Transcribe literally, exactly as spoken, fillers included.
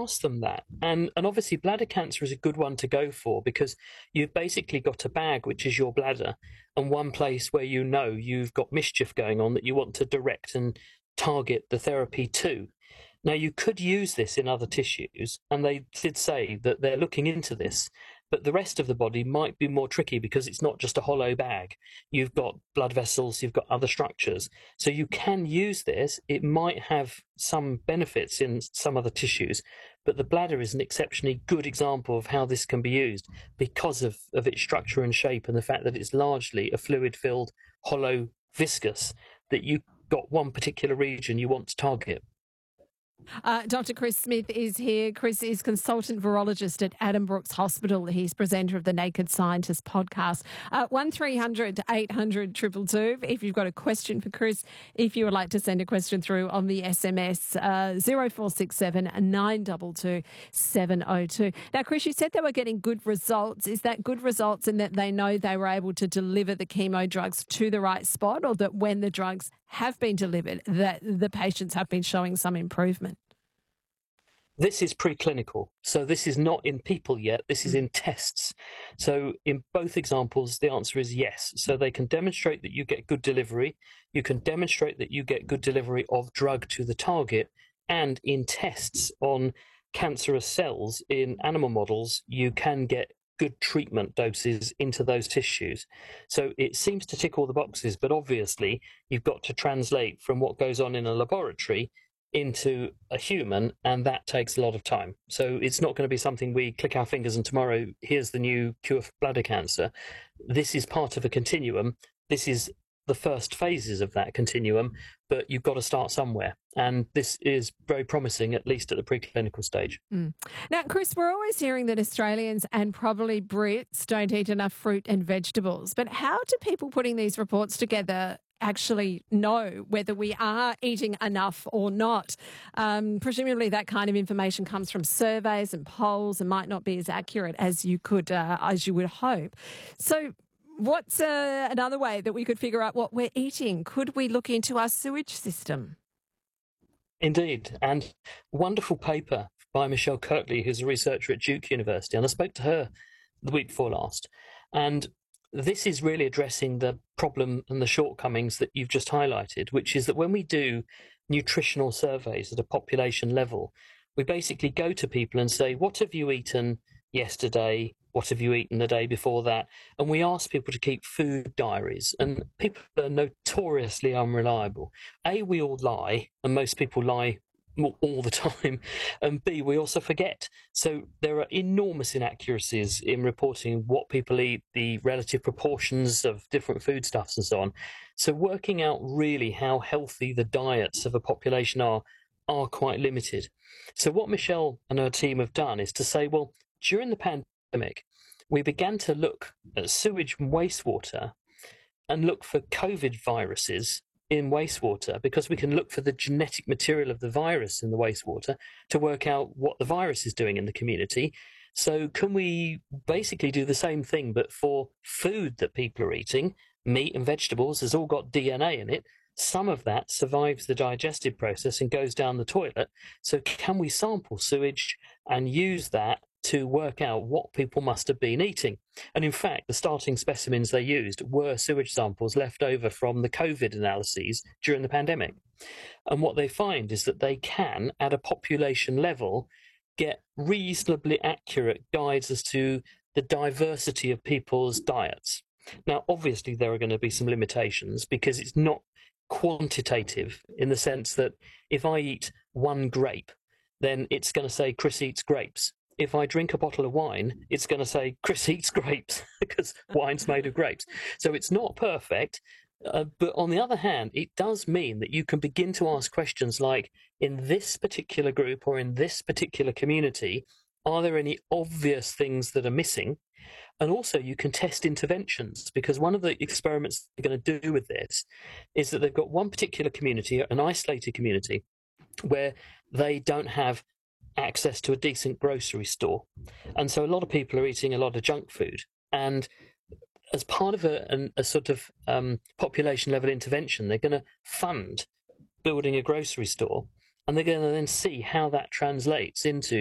asked them that. And, and obviously bladder cancer is a good one to go for because you've basically got a bag, which is your bladder, and one place where you know you've got mischief going on that you want to direct and target the therapy to. Now, you could use this in other tissues, and they did say that they're looking into this, but the rest of the body might be more tricky because it's not just a hollow bag. You've got blood vessels, you've got other structures. So you can use this. It might have some benefits in some other tissues, but the bladder is an exceptionally good example of how this can be used because of, of its structure and shape and the fact that it's largely a fluid-filled, hollow, viscous, that you've got one particular region you want to target. Uh, Doctor Chris Smith is here. Chris is consultant virologist at Adam Brooks Hospital. He's presenter of the Naked Scientist podcast. Uh, one three hundred eight hundred two two two if you've got a question for Chris. If you would like to send a question through on the S M S, uh, zero four six seven nine two two seven zero two. Now, Chris, you said they were getting good results. Is that good results in that they know they were able to deliver the chemo drugs to the right spot, or that when the drugs have been delivered, that the patients have been showing some improvement? This is preclinical, so this is not in people yet, this is in tests. So in both examples, the answer is yes. So they can demonstrate that you get good delivery, you can demonstrate that you get good delivery of drug to the target, and in tests on cancerous cells in animal models, you can get good treatment doses into those tissues. So it seems to tick all the boxes, but obviously you've got to translate from what goes on in a laboratory into a human, and that takes a lot of time. So it's not going to be something we click our fingers and tomorrow, here's the new cure for bladder cancer. This is part of a continuum. This is the first phases of that continuum, but you've got to start somewhere. And this is very promising, at least at the preclinical stage. Mm. Now, Chris, we're always hearing that Australians and probably Brits don't eat enough fruit and vegetables. But how do people putting these reports together actually know whether we are eating enough or not? Um, presumably that kind of information comes from surveys and polls and might not be as accurate as you could, uh, as you would hope. So what's uh, another way that we could figure out what we're eating? Could we look into our sewage system? Indeed, and a wonderful paper by Michelle Kirkley, who's a researcher at Duke University, and I spoke to her the week before last, and this is really addressing the problem and the shortcomings that you've just highlighted, which is that when we do nutritional surveys at a population level, we basically go to people and say, what have you eaten yesterday? What have you eaten the day before that? And we ask people to keep food diaries, and people are notoriously unreliable. A, we all lie, and most people lie all the time, and B, we also forget. So there are enormous inaccuracies in reporting what people eat, the relative proportions of different foodstuffs and so on. So working out really how healthy the diets of a population are are quite limited. So what Michelle and her team have done is to say, well, during the pandemic, we began to look at sewage and wastewater and look for COVID viruses in wastewater, because we can look for the genetic material of the virus in the wastewater to work out what the virus is doing in the community. So can we basically do the same thing, but for food that people are eating? Meat and vegetables has all got D N A in it. Some of that survives the digestive process and goes down the toilet. So can we sample sewage and use that to work out what people must have been eating? And in fact, the starting specimens they used were sewage samples left over from the COVID analyses during the pandemic. And what they find is that they can, at a population level, get reasonably accurate guides as to the diversity of people's diets. Now, obviously, there are going to be some limitations because it's not quantitative in the sense that if I eat one grape, then it's going to say Chris eats grapes. If I drink a bottle of wine, it's going to say Chris eats grapes because wine's made of grapes. So it's not perfect. Uh, but on the other hand, it does mean that you can begin to ask questions like, in this particular group or in this particular community, are there any obvious things that are missing? And also you can test interventions, because one of the experiments they're going to do with this is that they've got one particular community, an isolated community, where they don't have access to a decent grocery store. And so a lot of people are eating a lot of junk food. And as part of a, an, a sort of um, population level intervention, they're going to fund building a grocery store, and they're going to then see how that translates into